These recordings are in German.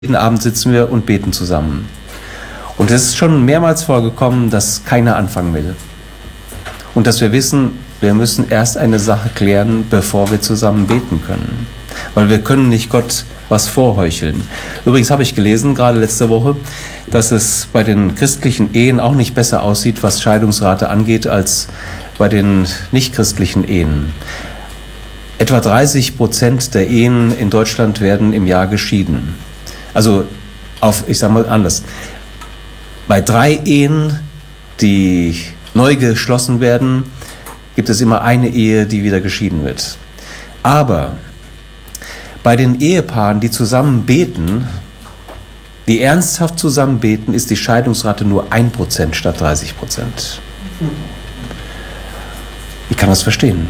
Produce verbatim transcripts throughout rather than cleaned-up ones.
Jeden Abend sitzen wir und beten zusammen. Und es ist schon mehrmals vorgekommen, dass keiner anfangen will. Und dass wir wissen, wir müssen erst eine Sache klären, bevor wir zusammen beten können. Weil wir können nicht Gott was vorheucheln. Übrigens habe ich gelesen, gerade letzte Woche, dass es bei den christlichen Ehen auch nicht besser aussieht, was Scheidungsrate angeht, als bei den nichtchristlichen Ehen. Etwa dreißig Prozent der Ehen in Deutschland werden im Jahr geschieden. Also, auf, ich sage mal anders, bei drei Ehen, die neu geschlossen werden, gibt es immer eine Ehe, die wieder geschieden wird. Aber bei den Ehepaaren, die zusammen beten, die ernsthaft zusammen beten, ist die Scheidungsrate nur ein Prozent statt dreißig Prozent. Ich kann das verstehen.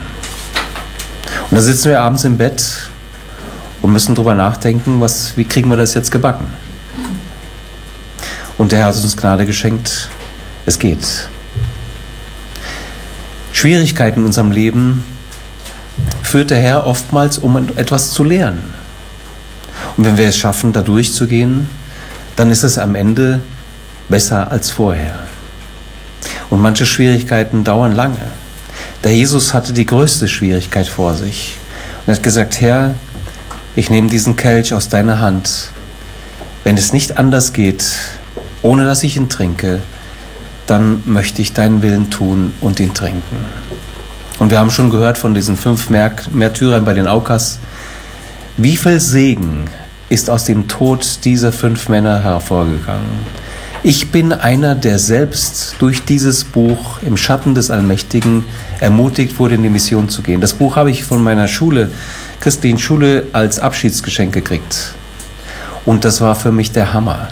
Und da sitzen wir abends im Bett und müssen drüber nachdenken, was, wie kriegen wir das jetzt gebacken? Und der Herr hat uns Gnade geschenkt. Es geht. Schwierigkeiten in unserem Leben führt der Herr oftmals, um etwas zu lernen. Und wenn wir es schaffen, da durchzugehen, dann ist es am Ende besser als vorher. Und manche Schwierigkeiten dauern lange. Der Jesus hatte die größte Schwierigkeit vor sich. Und er hat gesagt, Herr, ich nehme diesen Kelch aus deiner Hand. Wenn es nicht anders geht, ohne dass ich ihn trinke, dann möchte ich deinen Willen tun und ihn trinken. Und wir haben schon gehört von diesen fünf Märtyrern bei den Aukas. Wie viel Segen ist aus dem Tod dieser fünf Männer hervorgegangen? Ich bin einer, der selbst durch dieses Buch im Schatten des Allmächtigen ermutigt wurde, in die Mission zu gehen. Das Buch habe ich von meiner Schule, christlichen Schule, als Abschiedsgeschenk gekriegt. Und das war für mich der Hammer.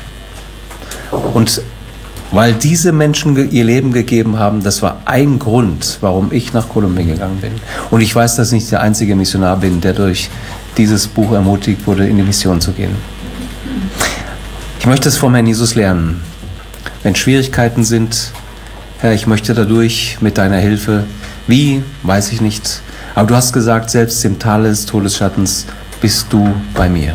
Und weil diese Menschen ihr Leben gegeben haben, das war ein Grund, warum ich nach Kolumbien gegangen bin. Und ich weiß, dass ich nicht der einzige Missionar bin, der durch dieses Buch ermutigt wurde, in die Mission zu gehen. Ich möchte es vom Herrn Jesus lernen. Wenn Schwierigkeiten sind, Herr, ich möchte dadurch mit deiner Hilfe, wie, weiß ich nicht, aber du hast gesagt, selbst im Tal des Todesschattens bist du bei mir.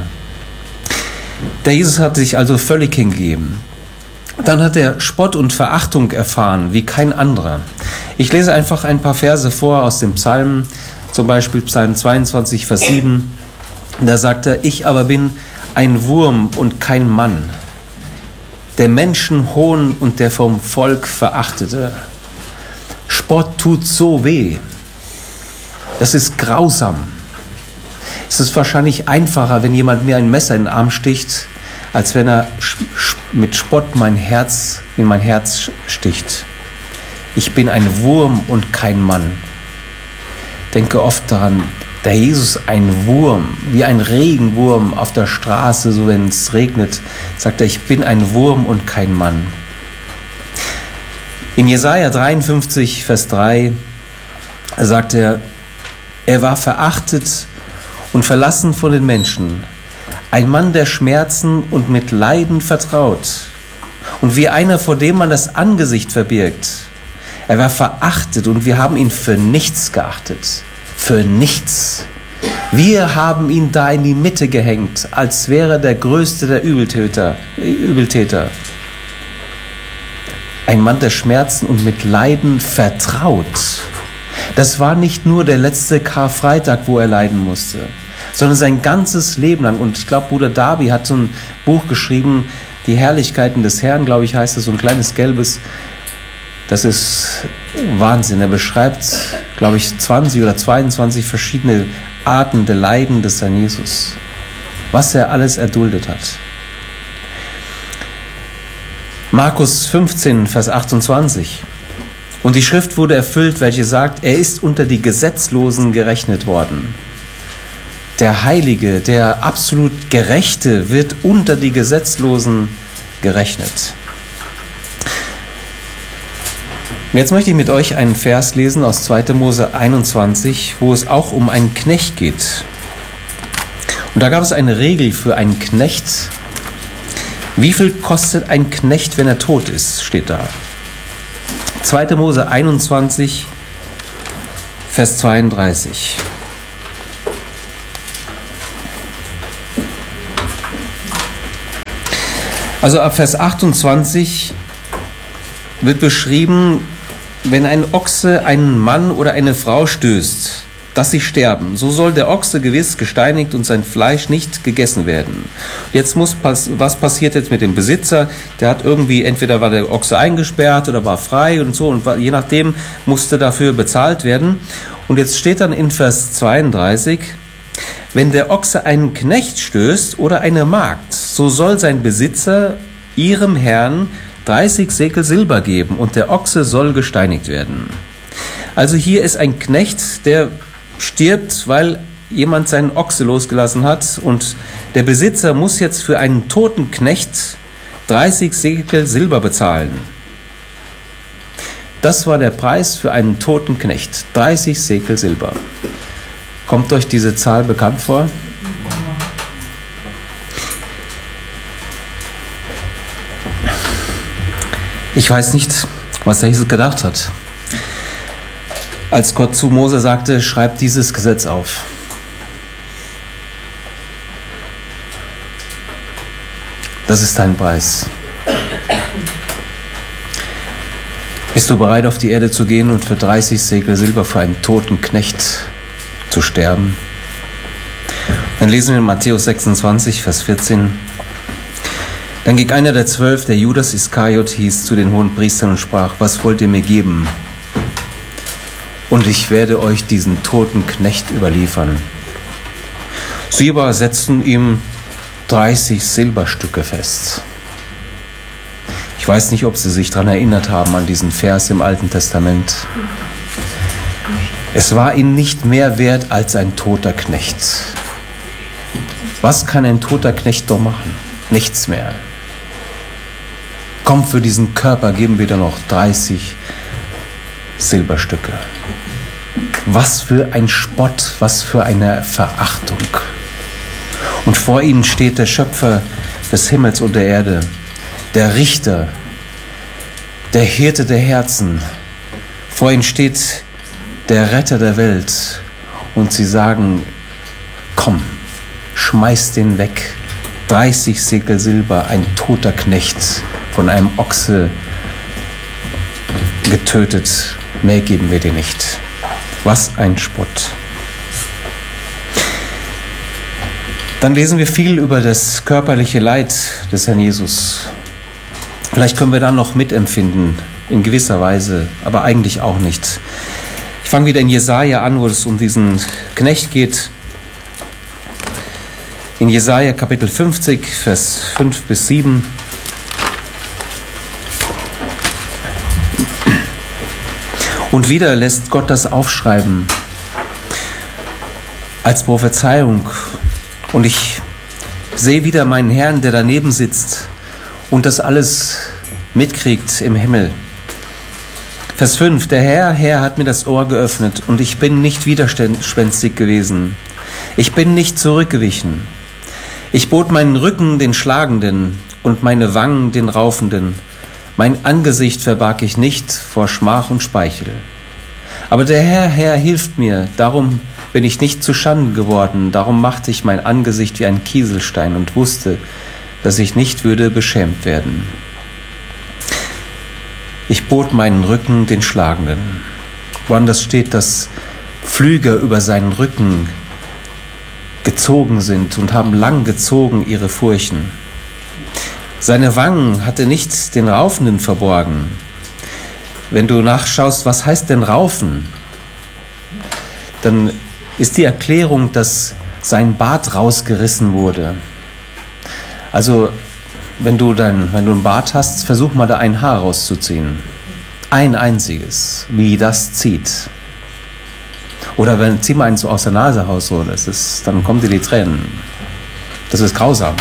Der Jesus hat sich also völlig hingegeben. Dann hat er Spott und Verachtung erfahren, wie kein anderer. Ich lese einfach ein paar Verse vor aus dem Psalm, zum Beispiel Psalm zweiundzwanzig, Vers sieben. Da sagt er, ich aber bin ein Wurm und kein Mann, der Menschen Hohn und der vom Volk Verachtete. Spott tut so weh. Das ist grausam. Es ist wahrscheinlich einfacher, wenn jemand mir ein Messer in den Arm sticht, als wenn er mit Spott mein Herz in mein Herz sticht. Ich bin ein Wurm und kein Mann. Denke oft daran, der Jesus, ein Wurm, wie ein Regenwurm auf der Straße, so wenn es regnet, sagt er, ich bin ein Wurm und kein Mann. In Jesaja dreiundfünfzig, Vers drei, sagt er, er war verachtet und verlassen von den Menschen, ein Mann der Schmerzen und mit Leiden vertraut und wie einer, vor dem man das Angesicht verbirgt. Er war verachtet und wir haben ihn für nichts geachtet. Für nichts. Wir haben ihn da in die Mitte gehängt, als wäre der größte der Übeltäter. Übeltäter. Ein Mann der Schmerzen und mit Leiden vertraut. Das war nicht nur der letzte Karfreitag, wo er leiden musste, sondern sein ganzes Leben lang. Und ich glaube, Bruder Darby hat so ein Buch geschrieben, Die Herrlichkeiten des Herrn, glaube ich, heißt es, so ein kleines gelbes. Das ist Wahnsinn. Er beschreibt, glaube ich, zwanzig oder zweiundzwanzig verschiedene Arten der Leiden des Herrn Jesus. Was er alles erduldet hat. Markus fünfzehn, Vers achtundzwanzig. Und die Schrift wurde erfüllt, welche sagt, er ist unter die Gesetzlosen gerechnet worden. Der Heilige, der absolut Gerechte wird unter die Gesetzlosen gerechnet. Und jetzt möchte ich mit euch einen Vers lesen aus zweiter Mose einundzwanzig, wo es auch um einen Knecht geht. Und da gab es eine Regel für einen Knecht. Wie viel kostet ein Knecht, wenn er tot ist, steht da. zweiter Mose einundzwanzig, Vers zweiunddreißig. Also ab Vers achtundzwanzig wird beschrieben, wenn ein Ochse einen Mann oder eine Frau stößt, dass sie sterben, so soll der Ochse gewiss gesteinigt und sein Fleisch nicht gegessen werden. Jetzt muss pass- was passiert jetzt mit dem Besitzer? Der hat irgendwie, entweder war der Ochse eingesperrt oder war frei und so, und je nachdem musste dafür bezahlt werden. Und jetzt steht dann in Vers zweiunddreißig, wenn der Ochse einen Knecht stößt oder eine Magd, so soll sein Besitzer ihrem Herrn dreißig Sekel Silber geben und der Ochse soll gesteinigt werden. Also hier ist ein Knecht, der stirbt, weil jemand seinen Ochse losgelassen hat, und der Besitzer muss jetzt für einen toten Knecht dreißig Sekel Silber bezahlen. Das war der Preis für einen toten Knecht, dreißig Sekel Silber. Kommt euch diese Zahl bekannt vor? Ich weiß nicht, was der Jesus gedacht hat, als Gott zu Mose sagte, schreib dieses Gesetz auf. Das ist dein Preis. Bist du bereit, auf die Erde zu gehen und für dreißig Sekel Silber für einen toten Knecht zu sterben? Dann lesen wir in Matthäus sechsundzwanzig, Vers vierzehn. Dann ging einer der zwölf, der Judas Iskariot hieß, zu den Hohenpriestern und sprach, was wollt ihr mir geben? Und ich werde euch diesen toten Knecht überliefern. Sie aber setzten ihm dreißig Silberstücke fest. Ich weiß nicht, ob Sie sich daran erinnert haben, an diesen Vers im Alten Testament. Es war ihnen nicht mehr wert als ein toter Knecht. Was kann ein toter Knecht doch machen? Nichts mehr. Komm, für diesen Körper geben wir dir noch dreißig Silberstücke. Was für ein Spott, was für eine Verachtung. Und vor ihnen steht der Schöpfer des Himmels und der Erde, der Richter, der Hirte der Herzen. Vor ihnen steht der Retter der Welt. Und sie sagen, komm, schmeiß den weg. dreißig Sekel Silber, ein toter Knecht, von einem Ochse getötet. Mehr geben wir dir nicht. Was ein Spott. Dann lesen wir viel über das körperliche Leid des Herrn Jesus. Vielleicht können wir da noch mitempfinden, in gewisser Weise, aber eigentlich auch nicht. Ich fange wieder in Jesaja an, wo es um diesen Knecht geht. In Jesaja Kapitel fünfzig, Vers fünf bis sieben. Und wieder lässt Gott das aufschreiben als Prophezeiung. Und ich sehe wieder meinen Herrn, der daneben sitzt und das alles mitkriegt im Himmel. Vers fünf. Der Herr, Herr hat mir das Ohr geöffnet und ich bin nicht widerspenstig gewesen. Ich bin nicht zurückgewichen. Ich bot meinen Rücken den Schlagenden und meine Wangen den Raufenden. Mein Angesicht verbarg ich nicht vor Schmach und Speichel. Aber der Herr, Herr hilft mir, darum bin ich nicht zu Schanden geworden, darum machte ich mein Angesicht wie ein Kieselstein und wusste, dass ich nicht würde beschämt werden. Ich bot meinen Rücken den Schlagenden. Woanders steht, dass Pflüger über seinen Rücken gezogen sind und haben lang gezogen ihre Furchen. Seine Wangen hatte nicht den Raufenden verborgen. Wenn du nachschaust, was heißt denn Raufen, dann ist die Erklärung, dass sein Bart rausgerissen wurde. Also, wenn du, dein, wenn du einen Bart hast, versuch mal da ein Haar rauszuziehen. Ein einziges, wie das zieht. Oder wenn, zieh mal einen so aus der Nase raus, so, das ist, dann kommen dir die Tränen. Das ist grausam.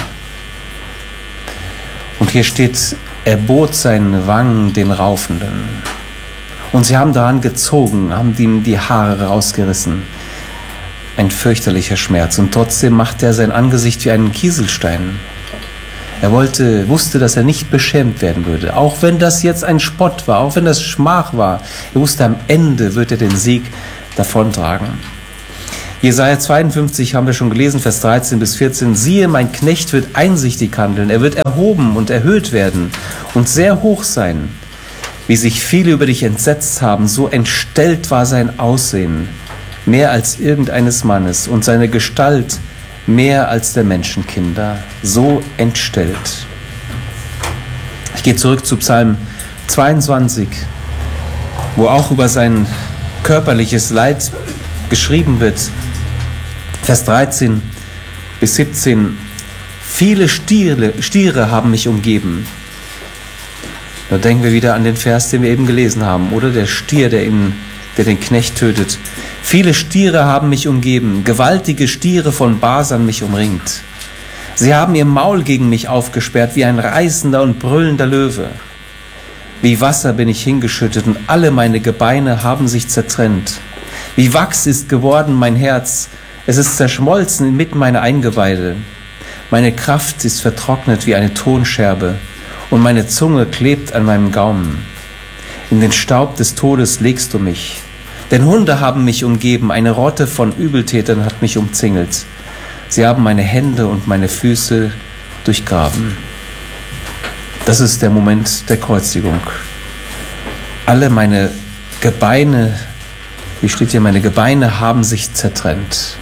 Und hier steht, er bot seinen Wangen den Raufenden. Und sie haben daran gezogen, haben ihm die Haare rausgerissen. Ein fürchterlicher Schmerz. Und trotzdem machte er sein Angesicht wie einen Kieselstein. Er wollte, wusste, dass er nicht beschämt werden würde. Auch wenn das jetzt ein Spott war, auch wenn das Schmach war. Er wusste, am Ende wird er den Sieg davontragen. Jesaja zweiundfünfzig haben wir schon gelesen, Vers dreizehn bis vierzehn. Siehe, mein Knecht wird einsichtig handeln. Er wird erhoben und erhöht werden und sehr hoch sein. Wie sich viele über dich entsetzt haben, so entstellt war sein Aussehen, mehr als irgendeines Mannes, und seine Gestalt mehr als der Menschenkinder, so entstellt. Ich gehe zurück zu Psalm zweiundzwanzig, wo auch über sein körperliches Leid geschrieben wird. Vers dreizehn bis siebzehn. Viele Stiere, Stiere haben mich umgeben. Da denken wir wieder an den Vers, den wir eben gelesen haben, oder? Der Stier, der, ihn, der den Knecht tötet. Viele Stiere haben mich umgeben, gewaltige Stiere von Basan mich umringt. Sie haben ihr Maul gegen mich aufgesperrt, wie ein reißender und brüllender Löwe. Wie Wasser bin ich hingeschüttet und alle meine Gebeine haben sich zertrennt. Wie Wachs ist geworden mein Herz, es ist zerschmolzen inmitten meiner Eingeweide. Meine Kraft ist vertrocknet wie eine Tonscherbe und meine Zunge klebt an meinem Gaumen. In den Staub des Todes legst du mich. Denn Hunde haben mich umgeben, eine Rotte von Übeltätern hat mich umzingelt. Sie haben meine Hände und meine Füße durchgraben. Das ist der Moment der Kreuzigung. Alle meine Gebeine, wie steht hier, meine Gebeine haben sich zertrennt.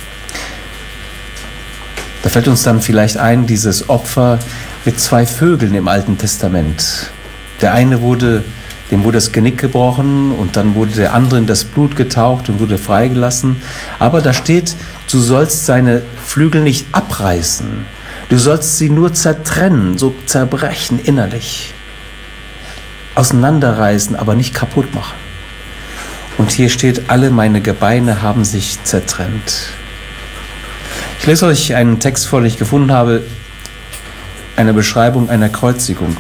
Da fällt uns dann vielleicht ein, dieses Opfer mit zwei Vögeln im Alten Testament. Der eine wurde, dem wurde das Genick gebrochen und dann wurde der andere in das Blut getaucht und wurde freigelassen. Aber da steht, du sollst seine Flügel nicht abreißen. Du sollst sie nur zertrennen, so zerbrechen innerlich. Auseinanderreißen, aber nicht kaputt machen. Und hier steht, alle meine Gebeine haben sich zertrennt. Ich lese euch einen Text vor, den ich gefunden habe, eine Beschreibung einer Kreuzigung.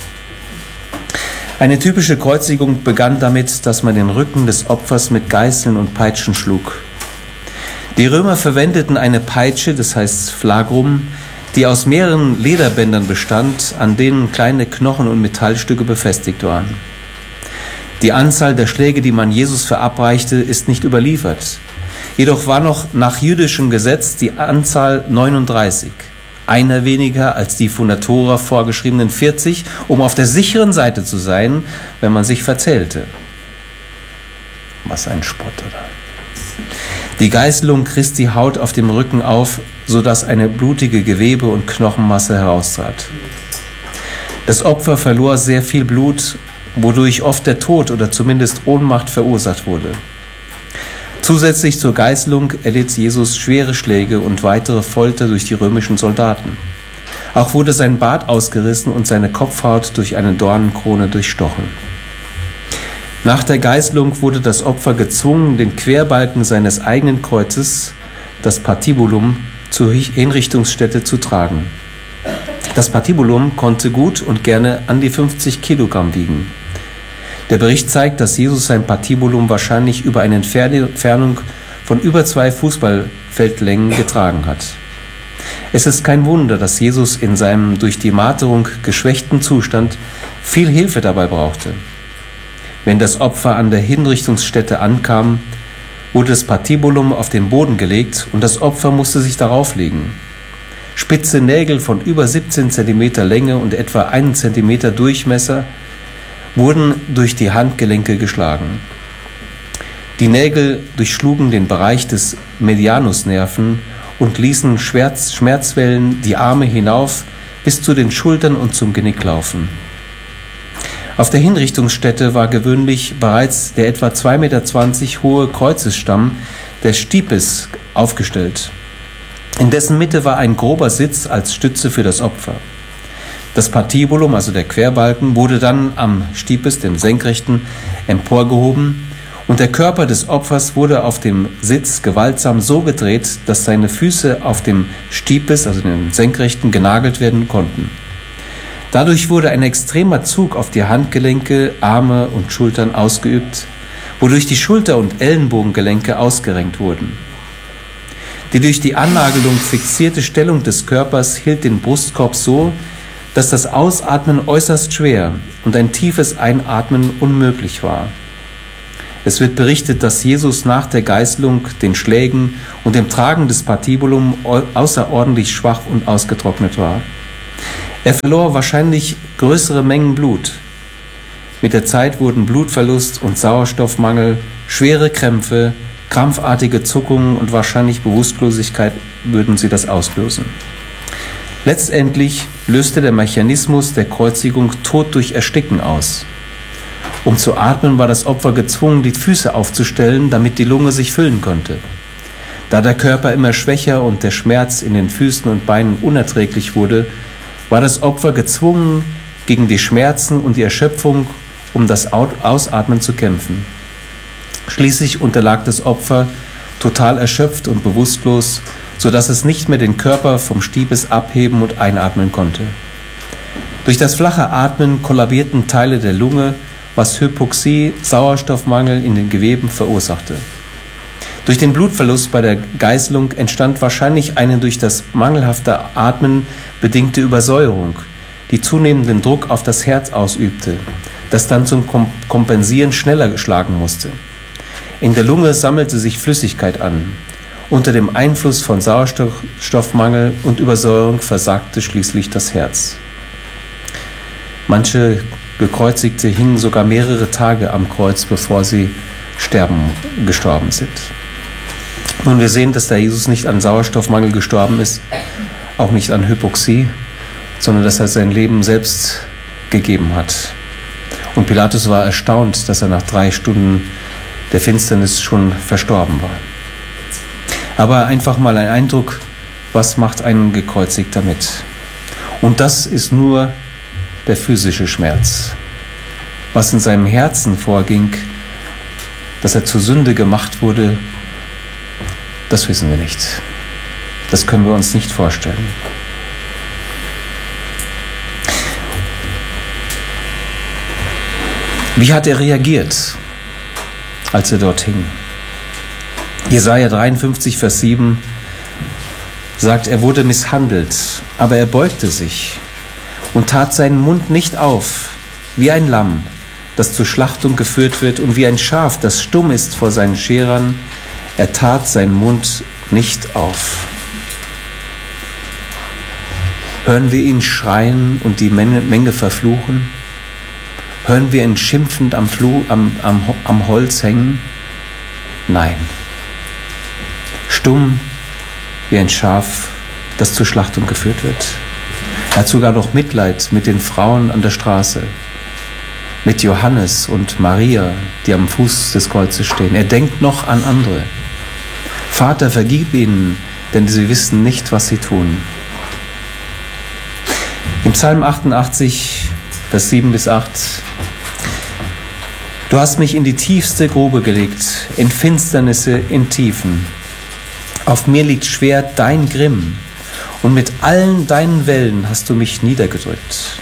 Eine typische Kreuzigung begann damit, dass man den Rücken des Opfers mit Geißeln und Peitschen schlug. Die Römer verwendeten eine Peitsche, das heißt Flagrum, die aus mehreren Lederbändern bestand, an denen kleine Knochen und Metallstücke befestigt waren. Die Anzahl der Schläge, die man Jesus verabreichte, ist nicht überliefert. Jedoch war noch nach jüdischem Gesetz die Anzahl neununddreißig, einer weniger als die von der Tora vorgeschriebenen vierzig, um auf der sicheren Seite zu sein, wenn man sich verzählte. Was ein Spott, oder? Die Geißelung riss die Haut auf dem Rücken auf, sodass eine blutige Gewebe- und Knochenmasse heraustrat. Das Opfer verlor sehr viel Blut, wodurch oft der Tod oder zumindest Ohnmacht verursacht wurde. Zusätzlich zur Geißelung erlitt Jesus schwere Schläge und weitere Folter durch die römischen Soldaten. Auch wurde sein Bart ausgerissen und seine Kopfhaut durch eine Dornenkrone durchstochen. Nach der Geißelung wurde das Opfer gezwungen, den Querbalken seines eigenen Kreuzes, das Patibulum, zur Hinrichtungsstätte zu tragen. Das Patibulum konnte gut und gerne an die fünfzig Kilogramm wiegen. Der Bericht zeigt, dass Jesus sein Patibulum wahrscheinlich über eine Entfernung von über zwei Fußballfeldlängen getragen hat. Es ist kein Wunder, dass Jesus in seinem durch die Marterung geschwächten Zustand viel Hilfe dabei brauchte. Wenn das Opfer an der Hinrichtungsstätte ankam, wurde das Patibulum auf den Boden gelegt und das Opfer musste sich darauf legen. Spitze Nägel von über siebzehn Zentimeter Länge und etwa einen Zentimeter Durchmesser wurden durch die Handgelenke geschlagen. Die Nägel durchschlugen den Bereich des Medianusnerven und ließen Schmerz, Schmerzwellen die Arme hinauf bis zu den Schultern und zum Genick laufen. Auf der Hinrichtungsstätte war gewöhnlich bereits der etwa zwei Meter zwanzig hohe Kreuzesstamm, der Stipes, aufgestellt. In dessen Mitte war ein grober Sitz als Stütze für das Opfer. Das Patibulum, also der Querbalken, wurde dann am Stipes, dem Senkrechten, emporgehoben und der Körper des Opfers wurde auf dem Sitz gewaltsam so gedreht, dass seine Füße auf dem Stipes, also dem Senkrechten, genagelt werden konnten. Dadurch wurde ein extremer Zug auf die Handgelenke, Arme und Schultern ausgeübt, wodurch die Schulter- und Ellenbogengelenke ausgerenkt wurden. Die durch die Annagelung fixierte Stellung des Körpers hielt den Brustkorb so, dass das Ausatmen äußerst schwer und ein tiefes Einatmen unmöglich war. Es wird berichtet, dass Jesus nach der Geißelung, den Schlägen und dem Tragen des Patibulum außerordentlich schwach und ausgetrocknet war. Er verlor wahrscheinlich größere Mengen Blut. Mit der Zeit wurden Blutverlust und Sauerstoffmangel, schwere Krämpfe, krampfartige Zuckungen und wahrscheinlich Bewusstlosigkeit würden sie das auslösen. Letztendlich löste der Mechanismus der Kreuzigung Tod durch Ersticken aus. Um zu atmen, war das Opfer gezwungen, die Füße aufzustellen, damit die Lunge sich füllen konnte. Da der Körper immer schwächer und der Schmerz in den Füßen und Beinen unerträglich wurde, war das Opfer gezwungen, gegen die Schmerzen und die Erschöpfung um das Ausatmen zu kämpfen. Schließlich unterlag das Opfer total erschöpft und bewusstlos, sodass es nicht mehr den Körper vom Stiebes abheben und einatmen konnte. Durch das flache Atmen kollabierten Teile der Lunge, was Hypoxie, Sauerstoffmangel in den Geweben verursachte. Durch den Blutverlust bei der Geißelung entstand wahrscheinlich eine durch das mangelhafte Atmen bedingte Übersäuerung, die zunehmenden Druck auf das Herz ausübte, das dann zum Kompensieren schneller schlagen musste. In der Lunge sammelte sich Flüssigkeit an. Unter dem Einfluss von Sauerstoffmangel und Übersäuerung versagte schließlich das Herz. Manche Gekreuzigte hingen sogar mehrere Tage am Kreuz, bevor sie sterben, gestorben sind. Nun, wir sehen, dass der Jesus nicht an Sauerstoffmangel gestorben ist, auch nicht an Hypoxie, sondern dass er sein Leben selbst gegeben hat. Und Pilatus war erstaunt, dass er nach drei Stunden der Finsternis schon verstorben war. Aber einfach mal ein Eindruck, was macht ein Gekreuzigter mit? Und das ist nur der physische Schmerz. Was in seinem Herzen vorging, dass er zur Sünde gemacht wurde, das wissen wir nicht. Das können wir uns nicht vorstellen. Wie hat er reagiert, als er dort hing? Jesaja dreiundfünfzig, Vers sieben sagt, er wurde misshandelt, aber er beugte sich und tat seinen Mund nicht auf, wie ein Lamm, das zur Schlachtung geführt wird, und wie ein Schaf, das stumm ist vor seinen Scherern, er tat seinen Mund nicht auf. Hören wir ihn schreien und die Menge, Menge verfluchen? Hören wir ihn schimpfend am, Fluh, am, am, am Holz hängen? Nein. Stumm wie ein Schaf, das zur Schlachtung geführt wird. Er hat sogar noch Mitleid mit den Frauen an der Straße, mit Johannes und Maria, die am Fuß des Kreuzes stehen. Er denkt noch an andere. Vater, vergib ihnen, denn sie wissen nicht, was sie tun. Im Psalm achtundachtzig, Vers sieben bis acht: Du hast mich in die tiefste Grube gelegt, in Finsternisse, in Tiefen. Auf mir liegt schwer dein Grimm, und mit allen deinen Wellen hast du mich niedergedrückt.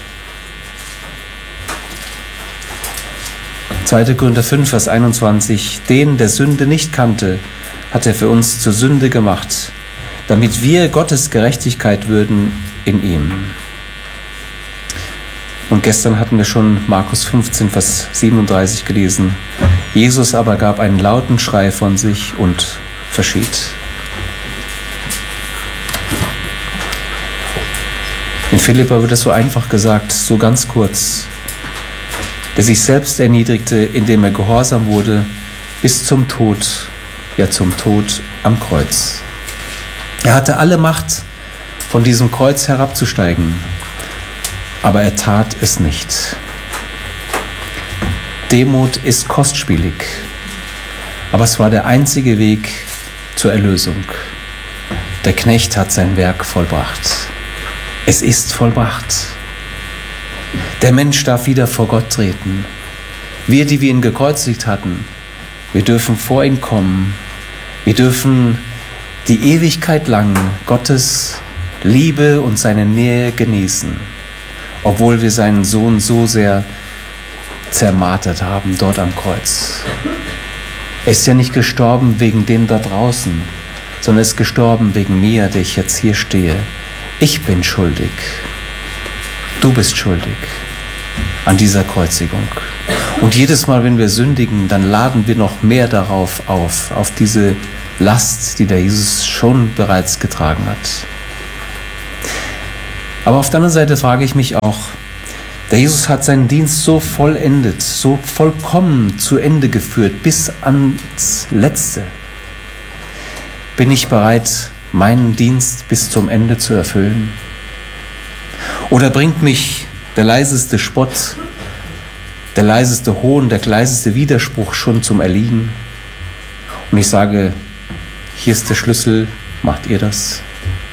zweiter Korinther fünf, Vers einundzwanzig: Den, der Sünde nicht kannte, hat er für uns zur Sünde gemacht, damit wir Gottes Gerechtigkeit würden in ihm. Und gestern hatten wir schon Markus fünfzehn, Vers siebenunddreißig gelesen. Jesus aber gab einen lauten Schrei von sich und verschied. In Philipper wird es so einfach gesagt, so ganz kurz. Der sich selbst erniedrigte, indem er gehorsam wurde, bis zum Tod, ja zum Tod am Kreuz. Er hatte alle Macht, von diesem Kreuz herabzusteigen, aber er tat es nicht. Demut ist kostspielig, aber es war der einzige Weg zur Erlösung. Der Knecht hat sein Werk vollbracht. Es ist vollbracht. Der Mensch darf wieder vor Gott treten. Wir, die wir ihn gekreuzigt hatten, wir dürfen vor ihn kommen. Wir dürfen die Ewigkeit lang Gottes Liebe und seine Nähe genießen, obwohl wir seinen Sohn so sehr zermartert haben dort am Kreuz. Er ist ja nicht gestorben wegen dem da draußen, sondern er ist gestorben wegen mir, der ich jetzt hier stehe. Ich bin schuldig. Du bist schuldig. an dieser Kreuzigung. Und jedes Mal, wenn wir sündigen, dann laden wir noch mehr darauf auf, auf diese Last, die der Jesus schon bereits getragen hat. Aber auf der anderen Seite frage ich mich auch, der Jesus hat seinen Dienst so vollendet, so vollkommen zu Ende geführt, bis ans Letzte. Bin ich bereit, meinen Dienst bis zum Ende zu erfüllen? Oder bringt mich der leiseste Spott, der leiseste Hohn, der leiseste Widerspruch schon zum Erliegen? Und ich sage, hier ist der Schlüssel, macht ihr das?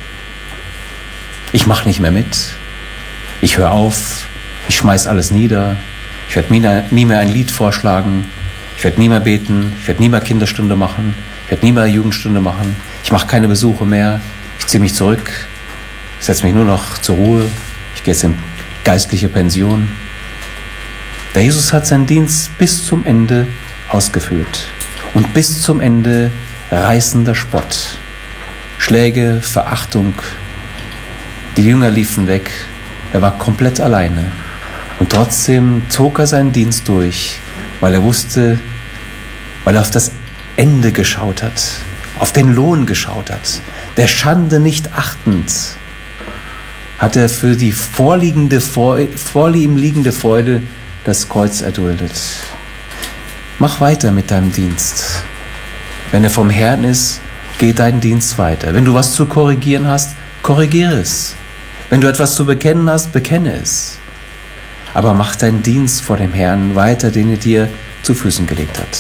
Ich mache nicht mehr mit. Ich höre auf. Ich schmeiß alles nieder. Ich werde nie, nie mehr ein Lied vorschlagen. Ich werde nie mehr beten. Ich werde nie mehr Kinderstunde machen. Ich werde nie mehr Jugendstunde machen. Ich mache keine Besuche mehr. Ich ziehe mich zurück. Ich setze mich nur noch zur Ruhe. Ich gehe jetzt in geistliche Pension. Der Jesus hat seinen Dienst bis zum Ende ausgeführt. Und bis zum Ende reißender Spott. Schläge, Verachtung. Die Jünger liefen weg. Er war komplett alleine. Und trotzdem zog er seinen Dienst durch, weil er wusste, weil er auf das Ende geschaut hat, auf den Lohn geschaut hat. Der Schande nicht achtend, hat er für die vorliegende, vor, vor ihm liegende Freude das Kreuz erduldet. Mach weiter mit deinem Dienst. Wenn er vom Herrn ist, geh deinen Dienst weiter. Wenn du was zu korrigieren hast, korrigiere es. Wenn du etwas zu bekennen hast, bekenne es. Aber mach deinen Dienst vor dem Herrn weiter, den er dir zu Füßen gelegt hat.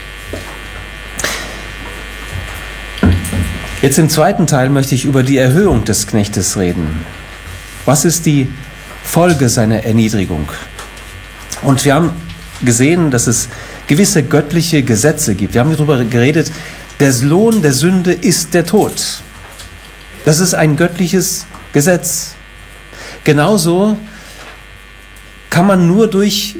Jetzt im zweiten Teil möchte ich über die Erhöhung des Knechtes reden. Was ist die Folge seiner Erniedrigung? Und wir haben gesehen, dass es gewisse göttliche Gesetze gibt. Wir haben darüber geredet, der Lohn der Sünde ist der Tod. Das ist ein göttliches Gesetz. Genauso kann man nur durch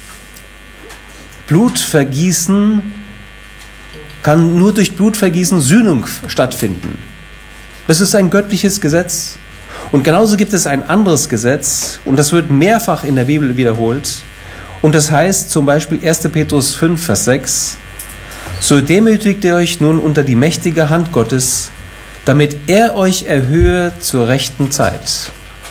Blutvergießen, kann nur durch Blutvergießen Sühnung stattfinden. Das ist ein göttliches Gesetz. Und genauso gibt es ein anderes Gesetz, und das wird mehrfach in der Bibel wiederholt. Und das heißt zum Beispiel erster Petrus fünf, Vers sechs, so demütigt ihr euch nun unter die mächtige Hand Gottes, damit er euch erhöhe zur rechten Zeit.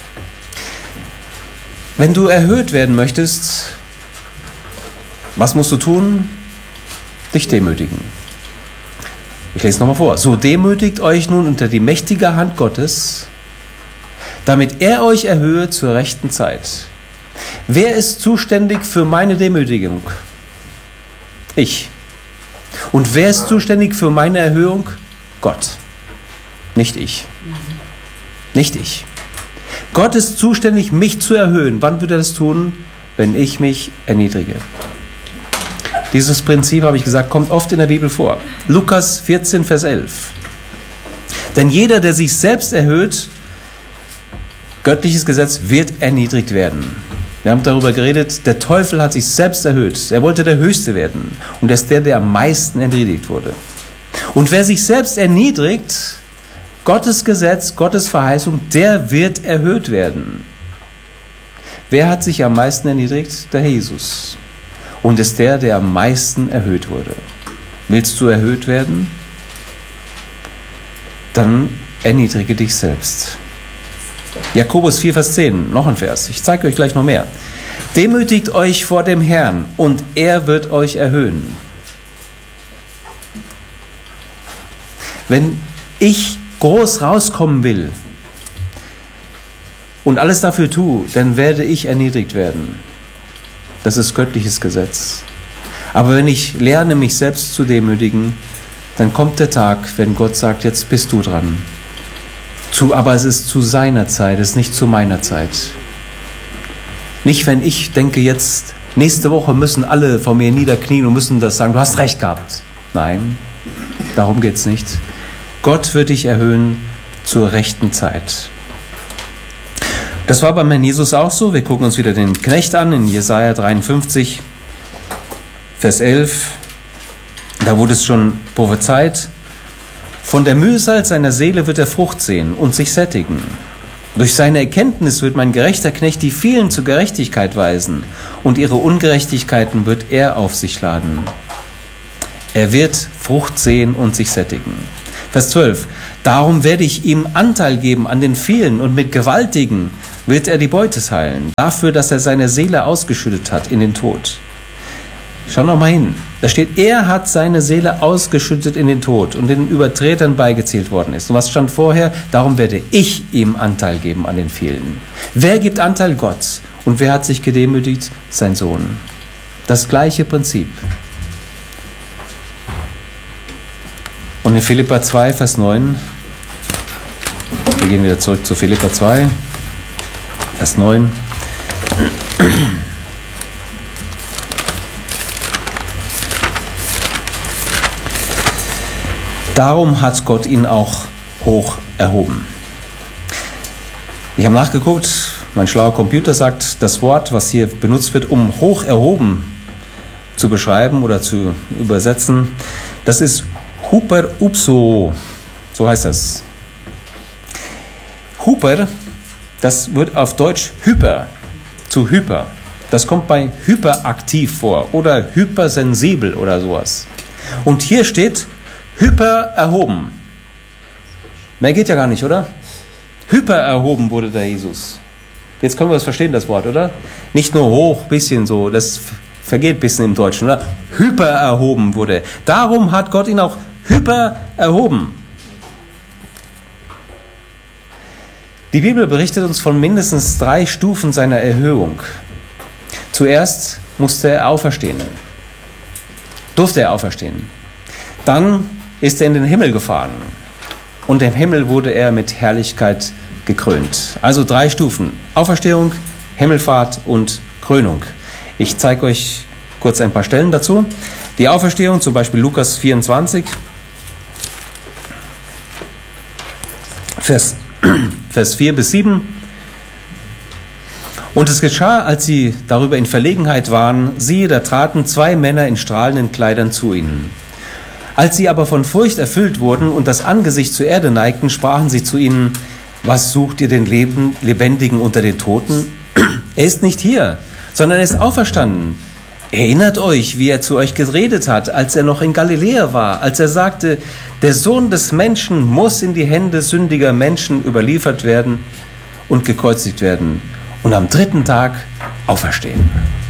Wenn du erhöht werden möchtest, was musst du tun? Dich demütigen. Ich lese nochmal vor. So demütigt euch nun unter die mächtige Hand Gottes, damit er euch erhöhe zur rechten Zeit. Wer ist zuständig für meine Demütigung? Ich. Und wer ist zuständig für meine Erhöhung? Gott. Nicht ich. Nicht ich. Gott ist zuständig, mich zu erhöhen. Wann wird er das tun? Wenn ich mich erniedrige. Dieses Prinzip, habe ich gesagt, kommt oft in der Bibel vor. Lukas vierzehn, Vers elf. Denn jeder, der sich selbst erhöht, göttliches Gesetz, wird erniedrigt werden. Wir haben darüber geredet, der Teufel hat sich selbst erhöht. Er wollte der Höchste werden. Und er ist der, der am meisten erniedrigt wurde. Und wer sich selbst erniedrigt, Gottes Gesetz, Gottes Verheißung, der wird erhöht werden. Wer hat sich am meisten erniedrigt? Der Jesus. Und ist der, der am meisten erhöht wurde. Willst du erhöht werden? Dann erniedrige dich selbst. Jakobus vier, Vers zehn, noch ein Vers. Ich zeige euch gleich noch mehr. Demütigt euch vor dem Herrn und er wird euch erhöhen. Wenn ich groß rauskommen will und alles dafür tue, dann werde ich erniedrigt werden. Das ist göttliches Gesetz. Aber wenn ich lerne, mich selbst zu demütigen, dann kommt der Tag, wenn Gott sagt, jetzt bist du dran. Zu, aber es ist zu seiner Zeit, es ist nicht zu meiner Zeit. Nicht, wenn ich denke, jetzt, nächste Woche müssen alle vor mir niederknien und müssen das sagen, du hast recht gehabt. Nein, darum geht es nicht. Gott wird dich erhöhen zur rechten Zeit. Das war beim Herrn Jesus auch so. Wir gucken uns wieder den Knecht an in Jesaja dreiundfünfzig, Vers elf. Da wurde es schon prophezeit. Von der Mühsal seiner Seele wird er Frucht sehen und sich sättigen. Durch seine Erkenntnis wird mein gerechter Knecht die vielen zur Gerechtigkeit weisen, und ihre Ungerechtigkeiten wird er auf sich laden. Er wird Frucht sehen und sich sättigen. Vers zwölf. Darum werde ich ihm Anteil geben an den vielen, und mit Gewaltigen wird er die Beute teilen, dafür, dass er seine Seele ausgeschüttet hat in den Tod. Schau noch mal hin. Da steht, er hat seine Seele ausgeschüttet in den Tod und den Übertretern beigezählt worden ist. Und was stand vorher? Darum werde ich ihm Anteil geben an den vielen. Wer gibt Anteil? Gott. Und wer hat sich gedemütigt? Sein Sohn. Das gleiche Prinzip. Und in Philipper zwei, Vers neun, wir gehen wieder zurück zu Philipper zwei, Vers neun. Darum hat Gott ihn auch hoch erhoben. Ich habe nachgeguckt, mein schlauer Computer sagt, das Wort, was hier benutzt wird, um hoch erhoben zu beschreiben oder zu übersetzen, das ist Huper upso, so heißt das. Huper, das wird auf Deutsch hyper, zu hyper. Das kommt bei hyperaktiv vor oder hypersensibel oder sowas. Und hier steht hyper erhoben. Mehr geht ja gar nicht, oder? Hyper erhoben wurde der Jesus. Jetzt können wir das verstehen, das Wort, oder? Nicht nur hoch, bisschen so, das vergeht ein bisschen im Deutschen, oder? Hyper erhoben wurde. Darum hat Gott ihn auch hyper erhoben. Die Bibel berichtet uns von mindestens drei Stufen seiner Erhöhung. Zuerst musste er auferstehen. Durfte er auferstehen. Dann ist er in den Himmel gefahren. Und im Himmel wurde er mit Herrlichkeit gekrönt. Also drei Stufen. Auferstehung, Himmelfahrt und Krönung. Ich zeige euch kurz ein paar Stellen dazu. Die Auferstehung, zum Beispiel Lukas vierundzwanzig, Vers, Vers vier bis sieben. Und es geschah, als sie darüber in Verlegenheit waren, siehe, da traten zwei Männer in strahlenden Kleidern zu ihnen. Als sie aber von Furcht erfüllt wurden und das Angesicht zur Erde neigten, sprachen sie zu ihnen, was sucht ihr den Leben, Lebendigen unter den Toten? Er ist nicht hier, sondern er ist auferstanden. Erinnert euch, wie er zu euch geredet hat, als er noch in Galiläa war, als er sagte, der Sohn des Menschen muss in die Hände sündiger Menschen überliefert werden und gekreuzigt werden und am dritten Tag auferstehen.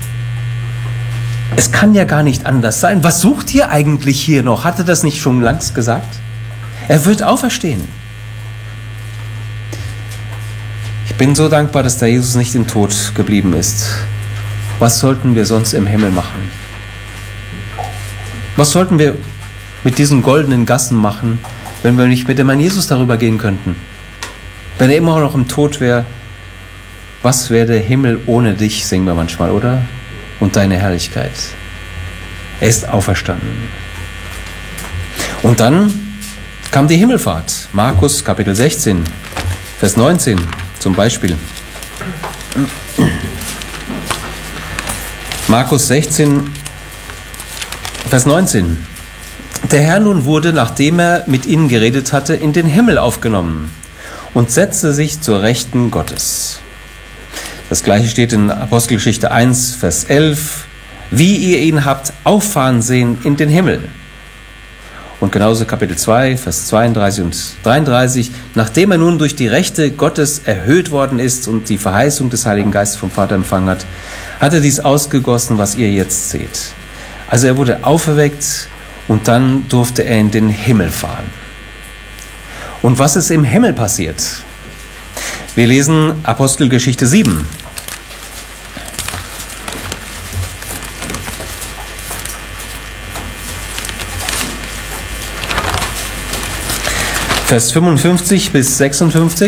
Es kann ja gar nicht anders sein. Was sucht ihr eigentlich hier noch? Hatte das nicht schon längst gesagt? Er wird auferstehen. Ich bin so dankbar, dass der Jesus nicht im Tod geblieben ist. Was sollten wir sonst im Himmel machen? Was sollten wir mit diesen goldenen Gassen machen, wenn wir nicht mit dem Herrn Jesus darüber gehen könnten? Wenn er immer noch im Tod wäre, was wäre der Himmel ohne dich, singen wir manchmal, oder? Und deine Herrlichkeit. Er ist auferstanden. Und dann kam die Himmelfahrt. Markus Kapitel sechzehn, Vers neunzehn zum Beispiel. Markus sechzehn, Vers neunzehn. Der Herr nun wurde, nachdem er mit ihnen geredet hatte, in den Himmel aufgenommen und setzte sich zur Rechten Gottes. Das gleiche steht in Apostelgeschichte eins, Vers elf. Wie ihr ihn habt auffahren sehen in den Himmel. Und genauso Kapitel zwei, Vers zweiunddreißig und dreiunddreißig. Nachdem er nun durch die Rechte Gottes erhöht worden ist und die Verheißung des Heiligen Geistes vom Vater empfangen hat, hat er dies ausgegossen, was ihr jetzt seht. Also er wurde auferweckt und dann durfte er in den Himmel fahren. Und was ist im Himmel passiert? Wir lesen Apostelgeschichte sieben. Vers fünfundfünfzig bis sechsundfünfzig.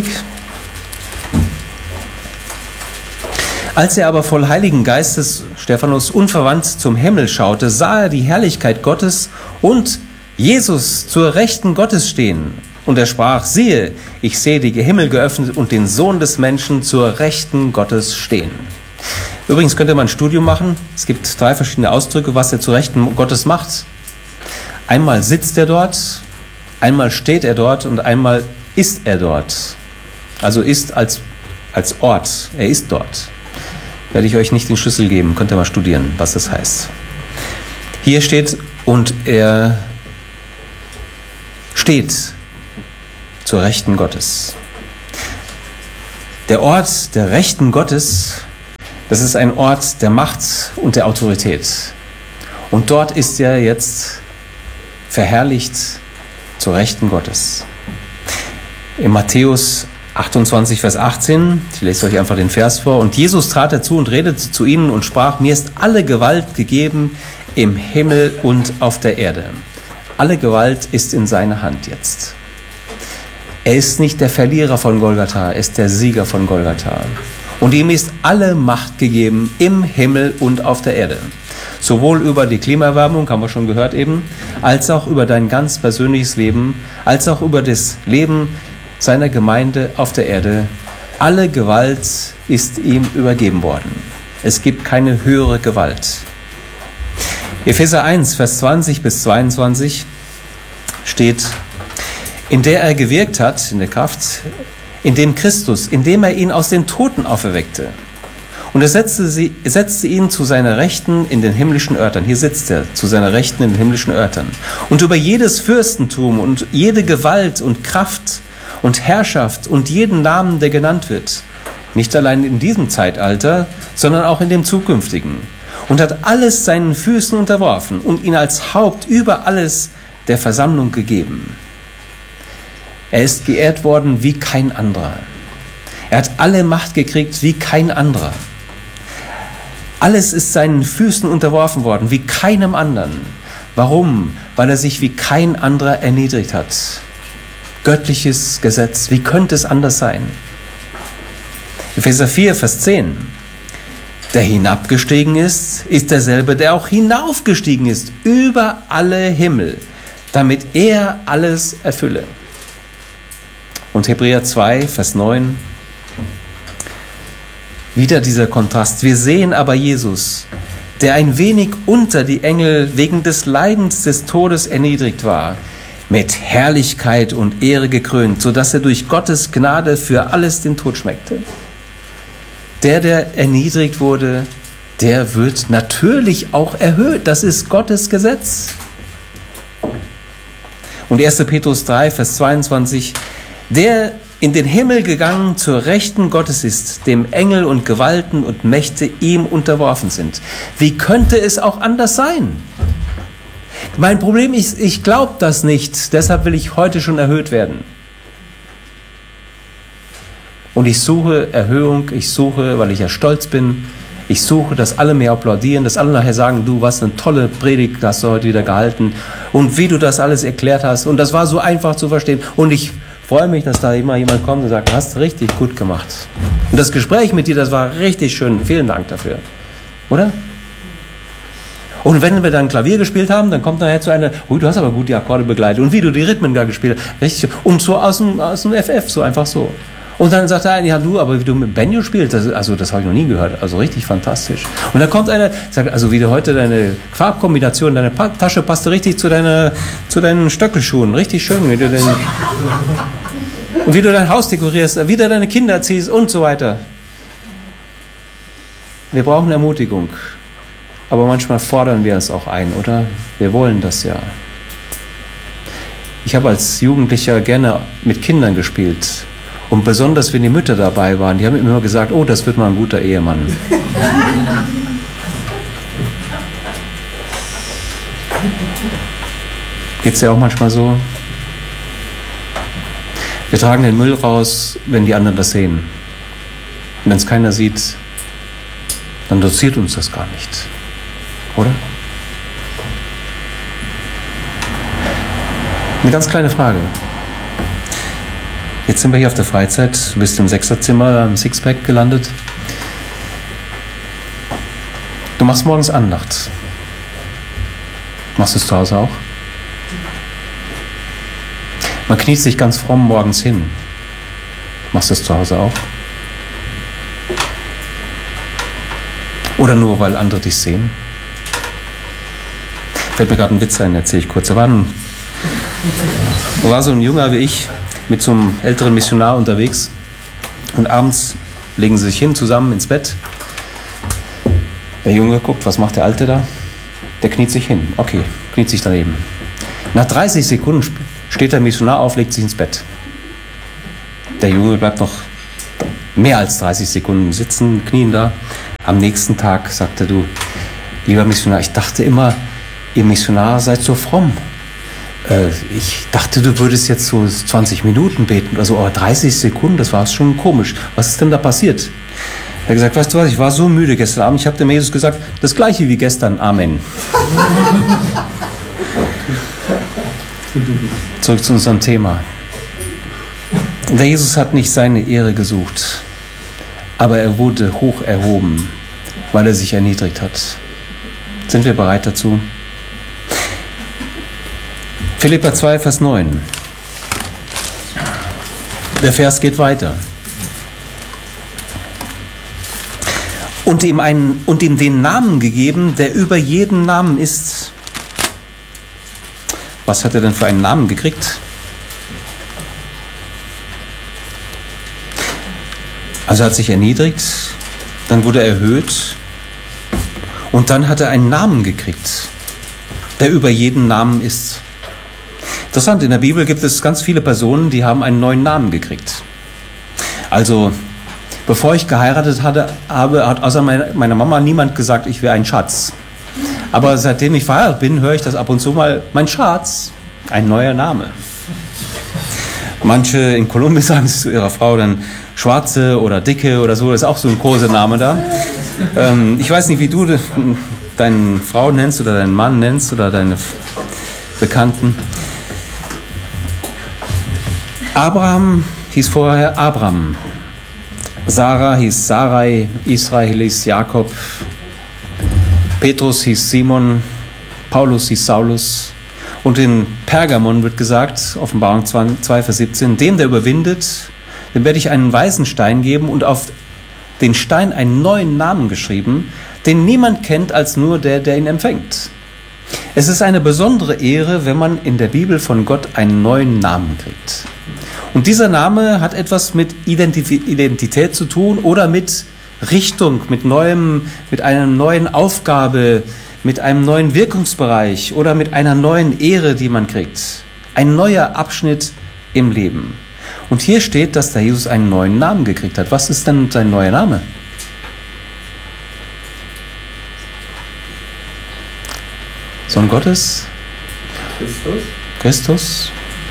Als er aber voll Heiligen Geistes, Stephanus, unverwandt zum Himmel schaute, sah er die Herrlichkeit Gottes und Jesus zur Rechten Gottes stehen. Und er sprach, siehe, ich sehe die Himmel geöffnet und den Sohn des Menschen zur Rechten Gottes stehen. Übrigens könnte man ein Studium machen. Es gibt drei verschiedene Ausdrücke, was er zur Rechten Gottes macht. Einmal sitzt er dort, einmal steht er dort und einmal ist er dort. Also ist als, als Ort, er ist dort. Werde ich euch nicht den Schlüssel geben, könnt ihr mal studieren, was das heißt. Hier steht, und er steht zur Rechten Gottes. Der Ort der Rechten Gottes, das ist ein Ort der Macht und der Autorität. Und dort ist er jetzt verherrlicht zur Rechten Gottes. In Matthäus achtundzwanzig, Vers achtzehn, ich lese euch einfach den Vers vor, und Jesus trat dazu und redete zu ihnen und sprach, mir ist alle Gewalt gegeben im Himmel und auf der Erde. Alle Gewalt ist in seiner Hand jetzt. Er ist nicht der Verlierer von Golgatha, er ist der Sieger von Golgatha. Und ihm ist alle Macht gegeben im Himmel und auf der Erde. Sowohl über die Klimaerwärmung, haben wir schon gehört eben, als auch über dein ganz persönliches Leben, als auch über das Leben seiner Gemeinde auf der Erde. Alle Gewalt ist ihm übergeben worden. Es gibt keine höhere Gewalt. Epheser eins, Vers zwanzig bis zweiundzwanzig steht, in der er gewirkt hat, in der Kraft, in dem Christus, indem er ihn aus den Toten auferweckte. Und er setzte, sie, setzte ihn zu seiner Rechten in den himmlischen Örtern. Hier sitzt er, zu seiner Rechten in den himmlischen Örtern. Und über jedes Fürstentum und jede Gewalt und Kraft und Herrschaft und jeden Namen, der genannt wird. Nicht allein in diesem Zeitalter, sondern auch in dem zukünftigen. Und hat alles seinen Füßen unterworfen und ihn als Haupt über alles der Versammlung gegeben. Er ist geehrt worden wie kein anderer. Er hat alle Macht gekriegt wie kein anderer. Alles ist seinen Füßen unterworfen worden, wie keinem anderen. Warum? Weil er sich wie kein anderer erniedrigt hat. Göttliches Gesetz, wie könnte es anders sein? Epheser vier, Vers zehn. Der hinabgestiegen ist, ist derselbe, der auch hinaufgestiegen ist, über alle Himmel, damit er alles erfülle. Und Hebräer zwei, Vers neun. Wieder dieser Kontrast. Wir sehen aber Jesus, der ein wenig unter die Engel wegen des Leidens des Todes erniedrigt war, mit Herrlichkeit und Ehre gekrönt, sodass er durch Gottes Gnade für alles den Tod schmeckte. Der, der erniedrigt wurde, der wird natürlich auch erhöht. Das ist Gottes Gesetz. Und erster Petrus drei, Vers zweiundzwanzig. Der in den Himmel gegangen zur Rechten Gottes ist, dem Engel und Gewalten und Mächte ihm unterworfen sind. Wie könnte es auch anders sein? Mein Problem ist, ich glaube das nicht, deshalb will ich heute schon erhöht werden. Und ich suche Erhöhung, ich suche, weil ich ja stolz bin, ich suche, dass alle mir applaudieren, dass alle nachher sagen, du, was eine tolle Predigt hast du heute wieder gehalten und wie du das alles erklärt hast und das war so einfach zu verstehen und ich freue mich, dass da immer jemand kommt und sagt, hast du richtig gut gemacht. Und das Gespräch mit dir, das war richtig schön. Vielen Dank dafür. Oder? Und wenn wir dann Klavier gespielt haben, dann kommt nachher zu einer, oh, du hast aber gut die Akkorde begleitet. Und wie du die Rhythmen da gespielt hast. Richtig. Und so aus dem, aus dem F F, so einfach so. Und dann sagt er, ja du, aber wie du mit Banjo spielst, das, also das habe ich noch nie gehört. Also richtig fantastisch. Und dann kommt einer, sagt, also wie du heute deine Farbkombination, deine pa- Tasche passte richtig zu, deiner, zu deinen Stöckelschuhen. Richtig schön. Wie du den, und wie du dein Haus dekorierst, wie du deine Kinder erziehst und so weiter. Wir brauchen Ermutigung. Aber manchmal fordern wir es auch ein, oder? Wir wollen das ja. Ich habe als Jugendlicher gerne mit Kindern gespielt. Und besonders, wenn die Mütter dabei waren, die haben immer gesagt, oh, das wird mal ein guter Ehemann. Geht's dir auch manchmal so? Wir tragen den Müll raus, wenn die anderen das sehen. Und wenn es keiner sieht, dann interessiert uns das gar nicht. Oder? Eine ganz kleine Frage. Jetzt sind wir hier auf der Freizeit, du bist im Sechserzimmer, im Sixpack gelandet. Du machst morgens Andacht. Machst du es zu Hause auch? Man kniet sich ganz fromm morgens hin. Machst du es zu Hause auch? Oder nur, weil andere dich sehen? Fällt mir gerade ein Witz ein, erzähle ich kurz. Da war, ein, da war so ein Junger wie ich, mit so einem älteren Missionar unterwegs. Und abends legen sie sich hin zusammen ins Bett. Der Junge guckt, was macht der Alte da? Der kniet sich hin. Okay, kniet sich daneben. Nach dreißig Sekunden steht der Missionar auf, legt sich ins Bett. Der Junge bleibt noch mehr als dreißig Sekunden sitzen, knien da. Am nächsten Tag sagte er, du, lieber Missionar, ich dachte immer, ihr Missionar seid so fromm. Äh, ich dachte, du würdest jetzt so zwanzig Minuten beten oder so, aber dreißig Sekunden, das war schon komisch. Was ist denn da passiert? Er hat gesagt, weißt du was, ich war so müde gestern Abend, ich habe dem Jesus gesagt, das gleiche wie gestern, Amen. Zurück zu unserem Thema. Der Jesus hat nicht seine Ehre gesucht, aber er wurde hoch erhoben, weil er sich erniedrigt hat. Sind wir bereit dazu? Philipper zwei, Vers neun. Der Vers geht weiter. Und ihm, einen, und ihm den Namen gegeben, der über jeden Namen ist. Was hat er denn für einen Namen gekriegt? Also er hat sich erniedrigt, dann wurde er erhöht und dann hat er einen Namen gekriegt, der über jeden Namen ist. Interessant, in der Bibel gibt es ganz viele Personen, die haben einen neuen Namen gekriegt. Also, bevor ich geheiratet hatte, habe, hat außer meiner Mama niemand gesagt, ich wäre ein Schatz. Aber seitdem ich verheiratet bin, höre ich das ab und zu mal, mein Schatz, ein neuer Name. Manche in Kolumbien sagen es zu ihrer Frau dann Schwarze oder Dicke oder so, das ist auch so ein Kosename da. Ähm, ich weiß nicht, wie du deine Frau nennst oder deinen Mann nennst oder deine Bekannten. Abraham hieß vorher Abram. Sarah hieß Sarai, Israel hieß Jakob, Petrus hieß Simon, Paulus hieß Saulus. Und in Pergamon wird gesagt, Offenbarung zwei, Vers siebzehn, dem, der überwindet, dem werde ich einen weißen Stein geben und auf den Stein einen neuen Namen geschrieben, den niemand kennt als nur der, der ihn empfängt. Es ist eine besondere Ehre, wenn man in der Bibel von Gott einen neuen Namen kriegt. Und dieser Name hat etwas mit Identität zu tun oder mit Richtung, mit neuem, mit einer neuen Aufgabe, mit einem neuen Wirkungsbereich oder mit einer neuen Ehre, die man kriegt. Ein neuer Abschnitt im Leben. Und hier steht, dass der Jesus einen neuen Namen gekriegt hat. Was ist denn sein neuer Name? Sohn Gottes? Christus. Christus?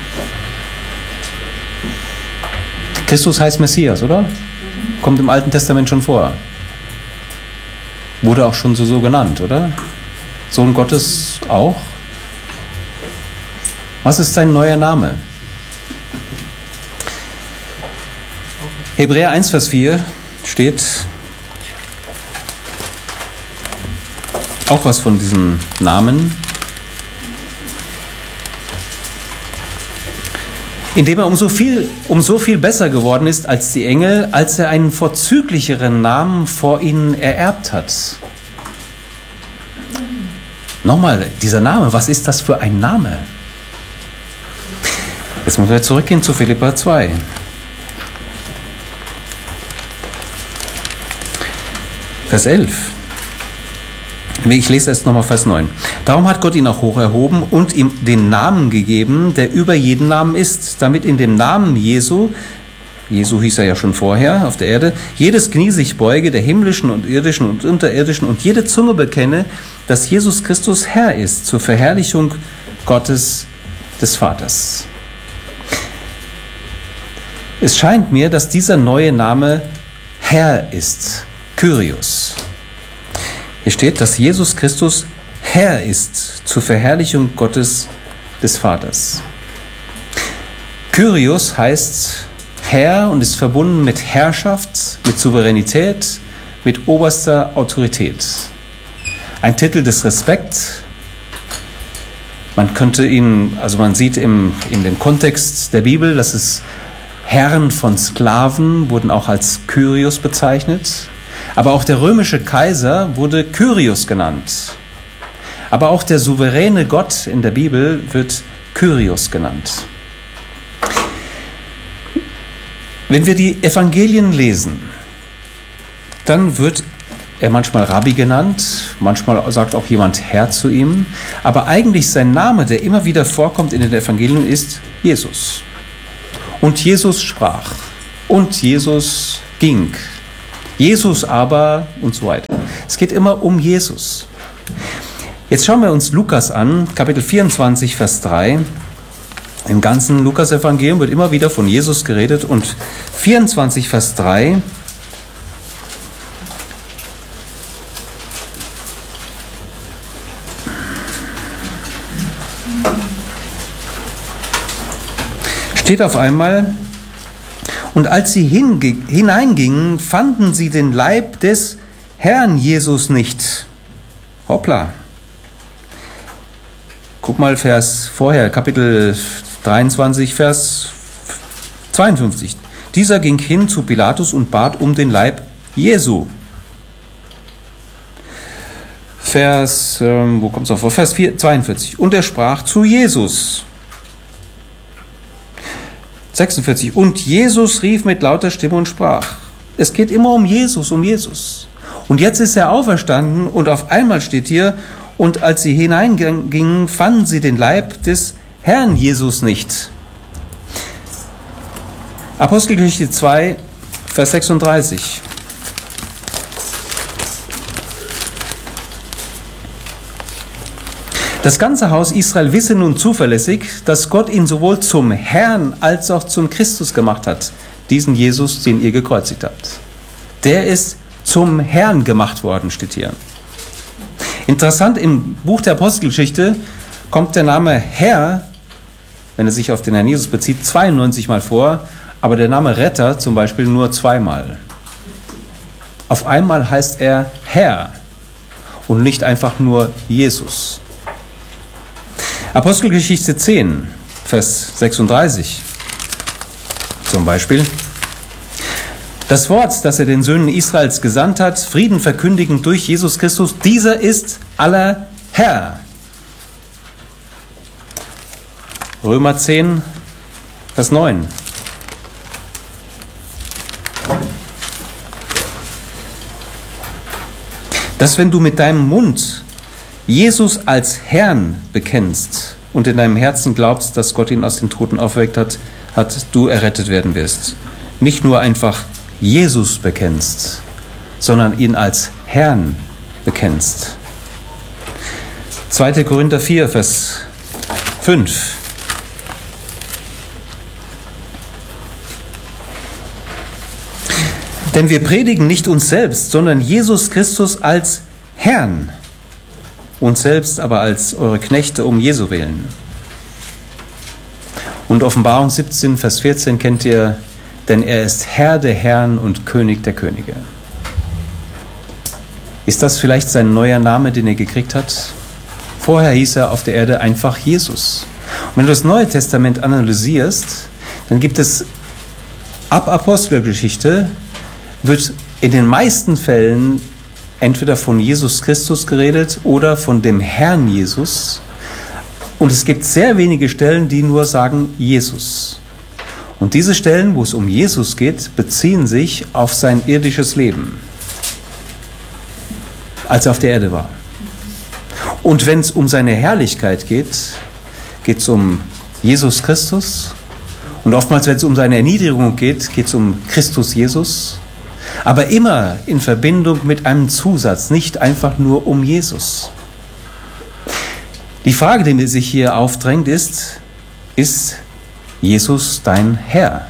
Christus heißt Messias, oder? Kommt im Alten Testament schon vor. Wurde auch schon so, so genannt, oder? Sohn Gottes auch? Was ist sein neuer Name? Hebräer eins, Vers vier steht auch was von diesem Namen. Indem er um so viel, um so viel besser geworden ist als die Engel, als er einen vorzüglicheren Namen vor ihnen ererbt hat. Nochmal, dieser Name, was ist das für ein Name? Jetzt müssen wir zurückgehen zu Philipper zwei. Vers elf. Ich lese erst nochmal Vers neun. Darum hat Gott ihn auch hoch erhoben und ihm den Namen gegeben, der über jeden Namen ist, damit in dem Namen Jesu, Jesu hieß er ja schon vorher auf der Erde, jedes Knie sich beuge, der himmlischen und irdischen und unterirdischen, und jede Zunge bekenne, dass Jesus Christus Herr ist, zur Verherrlichung Gottes des Vaters. Es scheint mir, dass dieser neue Name Herr ist, Kyrios. Hier steht, dass Jesus Christus Herr ist zur Verherrlichung Gottes des Vaters. Kyrios heißt Herr und ist verbunden mit Herrschaft, mit Souveränität, mit oberster Autorität. Ein Titel des Respekts. Man könnte ihn, also man sieht im, in dem Kontext der Bibel, dass es Herren von Sklaven wurden auch als Kyrios bezeichnet. Aber auch der römische Kaiser wurde Kyrios genannt. Aber auch der souveräne Gott in der Bibel wird Kyrios genannt. Wenn wir die Evangelien lesen, dann wird er manchmal Rabbi genannt, manchmal sagt auch jemand Herr zu ihm, aber eigentlich sein Name, der immer wieder vorkommt in den Evangelien, ist Jesus. Und Jesus sprach und Jesus ging, Jesus aber und so weiter. Es geht immer um Jesus. Jetzt schauen wir uns Lukas an, Kapitel vierundzwanzig, Vers drei. Im ganzen Lukas-Evangelium wird immer wieder von Jesus geredet und vierundzwanzig, Vers drei. Steht auf einmal, und als sie hineingingen, fanden sie den Leib des Herrn Jesus nicht. Hoppla. Guck mal, Vers vorher, Kapitel dreiundzwanzig, Vers zweiundfünfzig. Dieser ging hin zu Pilatus und bat um den Leib Jesu. Vers, ähm, wo kommt es noch vor? Vers zweiundvierzig. Und er sprach zu Jesus. sechsundvierzig. Und Jesus rief mit lauter Stimme und sprach. Es geht immer um Jesus, um Jesus. Und jetzt ist er auferstanden und auf einmal steht hier, und als sie hineingingen, fanden sie den Leib des Herrn Jesus nicht. Apostelgeschichte zwei, Vers sechsunddreißig. Das ganze Haus Israel wisse nun zuverlässig, dass Gott ihn sowohl zum Herrn als auch zum Christus gemacht hat. Diesen Jesus, den ihr gekreuzigt habt. Der ist zum Herrn gemacht worden, steht hier. Interessant, im Buch der Apostelgeschichte kommt der Name Herr, wenn er sich auf den Herrn Jesus bezieht, zweiundneunzig Mal vor, aber der Name Retter zum Beispiel nur zweimal. Auf einmal heißt er Herr und nicht einfach nur Jesus. Apostelgeschichte zehn, Vers sechsunddreißig zum Beispiel. Das Wort, das er den Söhnen Israels gesandt hat, Frieden verkündigend durch Jesus Christus, dieser ist aller Herr. Römer zehn, Vers neun. Dass wenn du mit deinem Mund Jesus als Herrn bekennst und in deinem Herzen glaubst, dass Gott ihn aus den Toten auferweckt hat, hat, du errettet werden wirst. Nicht nur einfach Jesus bekennst, sondern ihn als Herrn bekennst. zweiter Korinther vier, Vers fünf. Denn wir predigen nicht uns selbst, sondern Jesus Christus als Herrn, uns selbst aber als eure Knechte um Jesu willen. Und Offenbarung siebzehn, Vers vierzehn kennt ihr, denn er ist Herr der Herren und König der Könige. Ist das vielleicht sein neuer Name, den er gekriegt hat? Vorher hieß er auf der Erde einfach Jesus. Und wenn du das Neue Testament analysierst, dann gibt es ab Apostelgeschichte, wird in den meisten Fällen entweder von Jesus Christus geredet oder von dem Herrn Jesus. Und es gibt sehr wenige Stellen, die nur sagen Jesus. Und diese Stellen, wo es um Jesus geht, beziehen sich auf sein irdisches Leben, als er auf der Erde war. Und wenn es um seine Herrlichkeit geht, geht es um Jesus Christus. Und oftmals, wenn es um seine Erniedrigung geht, geht es um Christus Jesus. Aber immer in Verbindung mit einem Zusatz, nicht einfach nur um Jesus. Die Frage, die sich hier aufdrängt, ist, ist Jesus dein Herr?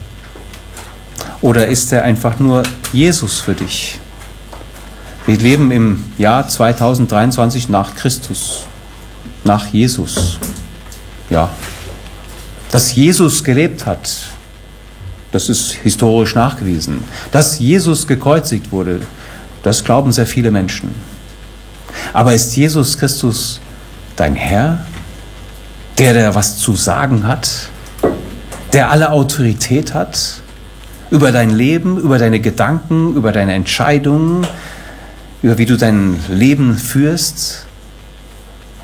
Oder ist er einfach nur Jesus für dich? Wir leben im Jahr zweitausenddreiundzwanzig nach Christus, nach Jesus. Ja, dass Jesus gelebt hat, das ist historisch nachgewiesen. Dass Jesus gekreuzigt wurde, das glauben sehr viele Menschen. Aber ist Jesus Christus dein Herr? Der, der was zu sagen hat? Der alle Autorität hat? Über dein Leben, über deine Gedanken, über deine Entscheidungen, über wie du dein Leben führst?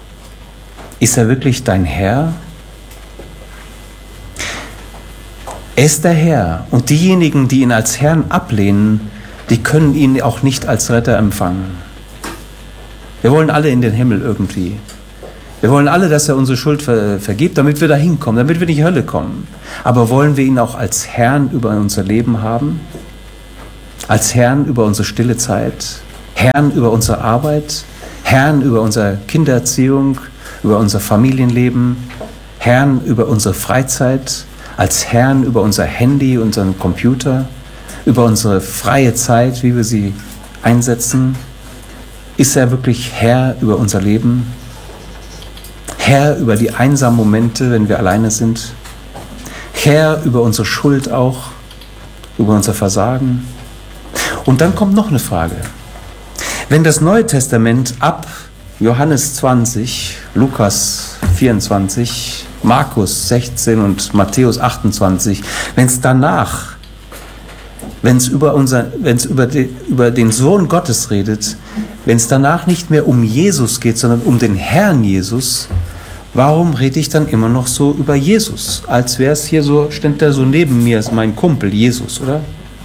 Ist er wirklich dein Herr? Er ist der Herr. Und diejenigen, die ihn als Herrn ablehnen, die können ihn auch nicht als Retter empfangen. Wir wollen alle in den Himmel irgendwie. Wir wollen alle, dass er unsere Schuld ver- vergibt, damit wir da hinkommen, damit wir in die Hölle kommen. Aber wollen wir ihn auch als Herrn über unser Leben haben? Als Herrn über unsere stille Zeit? Herrn über unsere Arbeit? Herrn über unsere Kindererziehung? Über unser Familienleben? Herrn über unsere Freizeit? Als Herrn über unser Handy, unseren Computer? Über unsere freie Zeit, wie wir sie einsetzen? Ist er wirklich Herr über unser Leben? Herr über die einsamen Momente, wenn wir alleine sind? Herr über unsere Schuld auch? Über unser Versagen? Und dann kommt noch eine Frage. Wenn das Neue Testament ab Johannes zwanzig, Lukas vierundzwanzig, Markus sechzehn und Matthäus achtundzwanzig, wenn es danach, wenn es über, unser, wenn es über, die, über den Sohn Gottes redet, wenn es danach nicht mehr um Jesus geht, sondern um den Herrn Jesus, warum rede ich dann immer noch so über Jesus? Als wäre es hier so, steht da so neben mir, ist mein Kumpel Jesus, oder?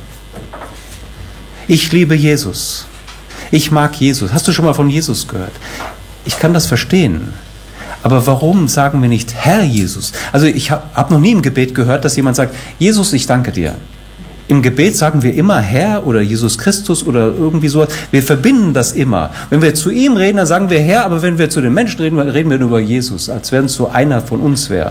Ich liebe Jesus. Ich mag Jesus. Hast du schon mal von Jesus gehört? Ich kann das verstehen. Aber warum sagen wir nicht Herr Jesus? Also ich habe hab noch nie im Gebet gehört, dass jemand sagt, Jesus, ich danke dir. Im Gebet sagen wir immer Herr oder Jesus Christus oder irgendwie sowas. Wir verbinden das immer. Wenn wir zu ihm reden, dann sagen wir Herr, aber wenn wir zu den Menschen reden, reden wir nur über Jesus, als wenn es so einer von uns wäre.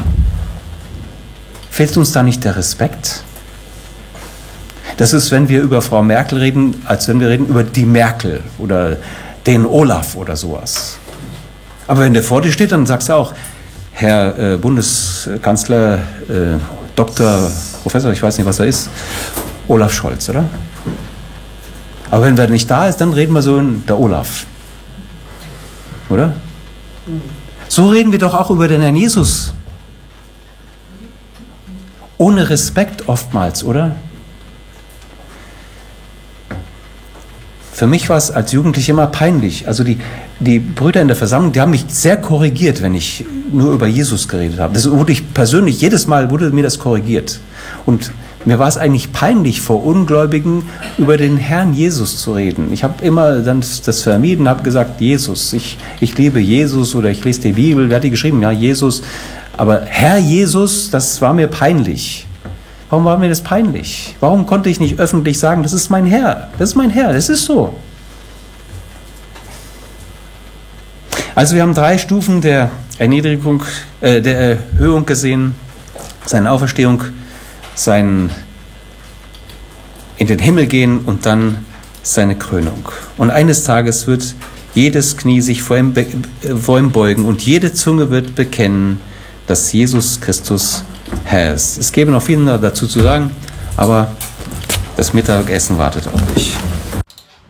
Fehlt uns da nicht der Respekt? Das ist, wenn wir über Frau Merkel reden, als wenn wir reden über die Merkel oder den Olaf oder sowas. Aber wenn der vor dir steht, dann sagst du auch, Herr äh, Bundeskanzler, äh, Doktor, Professor, ich weiß nicht, was er ist, Olaf Scholz, oder? Aber wenn er nicht da ist, dann reden wir so in der Olaf. Oder? So reden wir doch auch über den Herrn Jesus. Ohne Respekt oftmals, oder? Für mich war es als Jugendlicher immer peinlich. Also die, die Brüder in der Versammlung, die haben mich sehr korrigiert, wenn ich nur über Jesus geredet habe. Das wurde ich persönlich, jedes Mal wurde mir das korrigiert. Und mir war es eigentlich peinlich, vor Ungläubigen über den Herrn Jesus zu reden. Ich habe immer dann das vermieden, habe gesagt, Jesus, ich, ich liebe Jesus oder ich lese die Bibel. Wer hat die geschrieben? Ja, Jesus. Aber Herr Jesus, das war mir peinlich. Warum war mir das peinlich? Warum konnte ich nicht öffentlich sagen, das ist mein Herr, das ist mein Herr, das ist so. Also wir haben drei Stufen der Erniedrigung, äh, der Erhöhung gesehen, seine Auferstehung, sein in den Himmel gehen und dann seine Krönung. Und eines Tages wird jedes Knie sich vor ihm, be- vor ihm beugen und jede Zunge wird bekennen, dass Jesus Christus Herr ist. Es gäbe noch viel dazu zu sagen, aber das Mittagessen wartet auf dich.